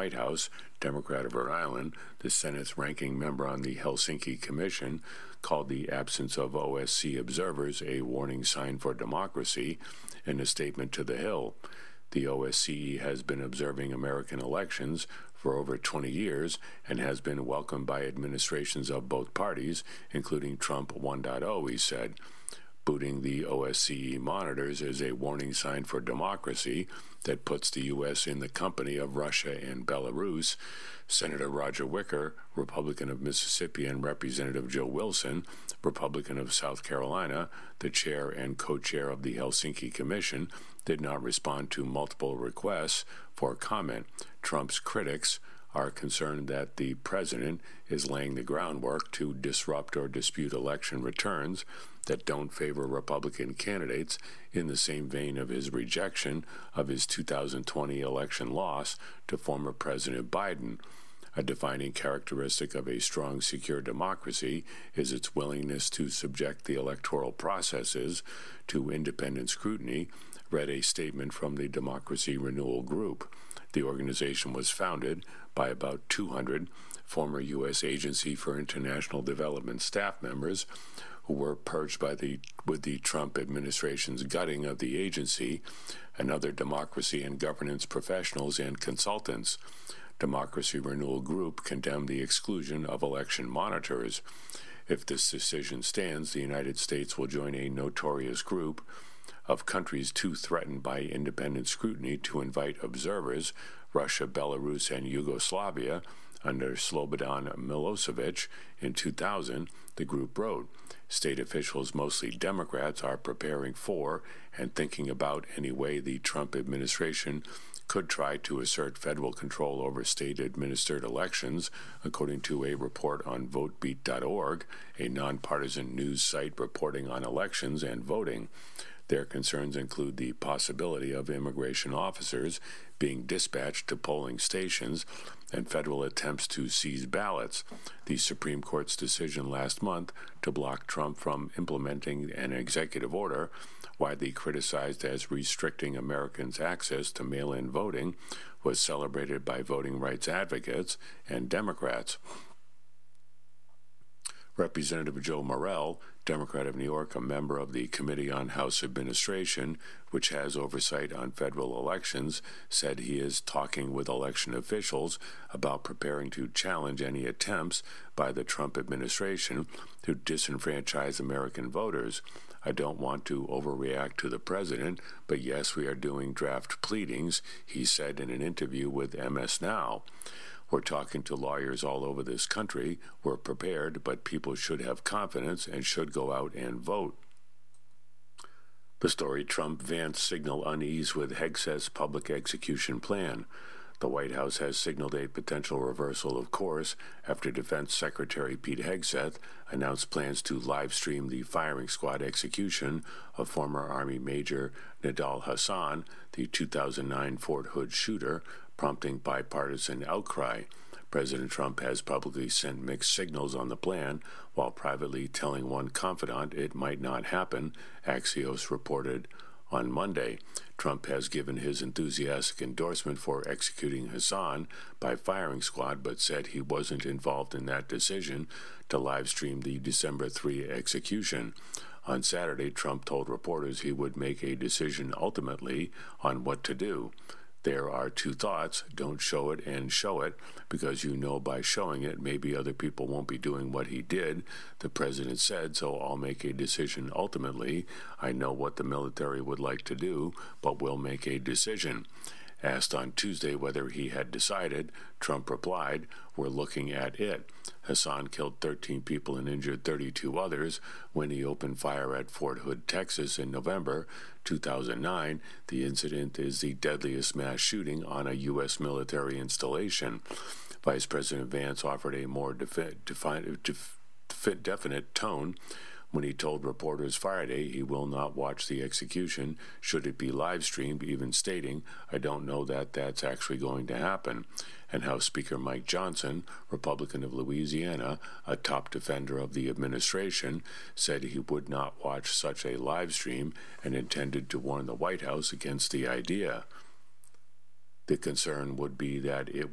White House, Democrat of Rhode Island, the Senate's ranking member on the Helsinki Commission, called the absence of OSCE observers a warning sign for democracy in a statement to The Hill. The OSCE has been observing American elections for over 20 years and has been welcomed by administrations of both parties, including Trump 1.0, he said. Booting the OSCE monitors is a warning sign for democracy that puts the U.S. in the company of Russia and Belarus. Senator Roger Wicker, Republican of Mississippi, and Representative Joe Wilson, Republican of South Carolina, the chair and co-chair of the Helsinki Commission, did not respond to multiple requests for comment. Trump's critics are concerned that the president is laying the groundwork to disrupt or dispute election returns that don't favor Republican candidates, in the same vein of his rejection of his 2020 election loss to former President Biden. A defining characteristic of a strong, secure democracy is its willingness to subject the electoral processes to independent scrutiny, read a statement from the Democracy Renewal Group. The organization was founded by about 200 former U.S. Agency for International Development staff members who were purged with the Trump administration's gutting of the agency, and other democracy and governance professionals and consultants. Democracy Renewal Group condemned the exclusion of election monitors. If this decision stands, the United States will join a notorious group of countries too threatened by independent scrutiny to invite observers, Russia, Belarus, and Yugoslavia, under Slobodan Milosevic in 2000, the group wrote. State officials, mostly Democrats, are preparing for and thinking about any way the Trump administration could try to assert federal control over state-administered elections, according to a report on VoteBeat.org, a nonpartisan news site reporting on elections and voting. Their concerns include the possibility of immigration officers being dispatched to polling stations and federal attempts to seize ballots. The Supreme Court's decision last month to block Trump from implementing an executive order, widely criticized as restricting Americans' access to mail-in voting, was celebrated by voting rights advocates and Democrats. Representative Joe Morell, Democrat of New York, a member of the Committee on House Administration, which has oversight on federal elections, said he is talking with election officials about preparing to challenge any attempts by the Trump administration to disenfranchise American voters. I don't want to overreact to the president, but yes, we are doing draft pleadings, he said in an interview with MS Now. We're talking to lawyers all over this country. We're prepared, but people should have confidence and should go out and vote. The story: Trump-Vance signal unease with Hegseth's public execution plan. The White House has signaled a potential reversal of course after Defense Secretary Pete Hegseth announced plans to live-stream the firing squad execution of former Army Major Nidal Hasan, the 2009 Fort Hood shooter, prompting bipartisan outcry. President Trump has publicly sent mixed signals on the plan, while privately telling one confidant it might not happen, Axios reported on Monday. Trump has given his enthusiastic endorsement for executing Hasan by firing squad, but said he wasn't involved in that decision to live-stream the December 3 execution. On Saturday, Trump told reporters he would make a decision ultimately on what to do. There are two thoughts: don't show it and show it, because you know by showing it maybe other people won't be doing what he did, the president said, so I'll make a decision ultimately. I know what the military would like to do, but we'll make a decision. Asked on Tuesday whether he had decided, Trump replied, "We're looking at it." Hasan killed 13 people and injured 32 others when he opened fire at Fort Hood, Texas in November 2009. The incident is the deadliest mass shooting on a U.S. military installation. Vice President Vance offered a more definite tone when he told reporters Friday he will not watch the execution should it be live-streamed, even stating, "I don't know that that's actually going to happen." And House Speaker Mike Johnson, Republican of Louisiana, a top defender of the administration, said he would not watch such a live stream and intended to warn the White House against the idea. The concern would be that it